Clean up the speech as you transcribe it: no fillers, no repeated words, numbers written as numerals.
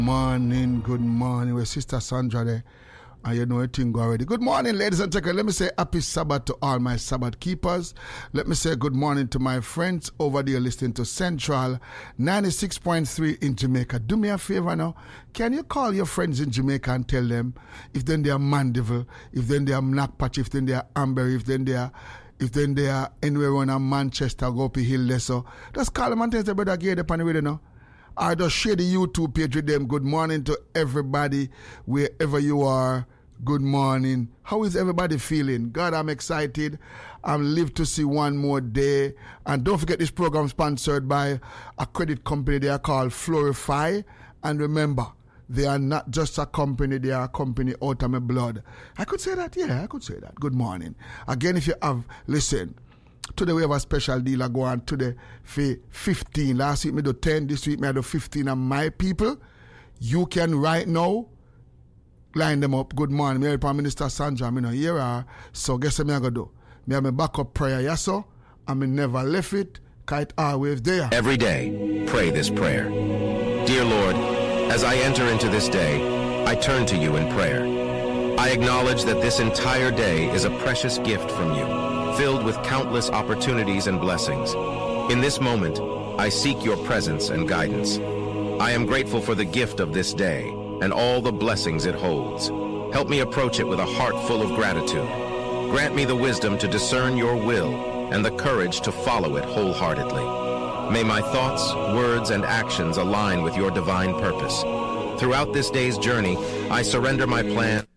Good morning. With Sister Sandra there. And you know everything already. Good morning, ladies and gentlemen. Let me say happy Sabbath to all my Sabbath keepers. Let me say good morning to my friends over there listening to Central 96.3 in Jamaica. Do me a favor now. Can you call your friends in Jamaica and tell them if then they are Mandeville, if then they are Knockpatch, if then they are Amberley, if then they are anywhere around Manchester, Gopi Hill, Lesso. Just call them and tell them, brother, get up on the radio now. I just share the YouTube page with them. Good morning to everybody, wherever you are. Good morning. How is everybody feeling? God, I'm excited. I'm live to see one more day. And don't forget this program sponsored by a credit company. They are called Florify. And remember, they are not just a company. They are a company out of my blood. I could say that. Yeah, I could say that. Good morning. Again, if you have, listen. Today we have a special deal. I go on today for 15. Last week me do 10. This week me I do 15 of my people. You can right now line them up. Good morning. Me Prime Minister Sandra. Me know here are. So guess what me I go do? Me have my backup prayer. Yes sir. And me never left it. Kite always there. Every day, pray this prayer. Dear Lord, as I enter into this day, I turn to you in prayer. I acknowledge that this entire day is a precious gift from you, filled with countless opportunities and blessings. In this moment, I seek your presence and guidance. I am grateful for the gift of this day and all the blessings it holds. Help me approach it with a heart full of gratitude. Grant me the wisdom to discern your will and the courage to follow it wholeheartedly. May my thoughts, words, and actions align with your divine purpose. Throughout this day's journey, I surrender my plan.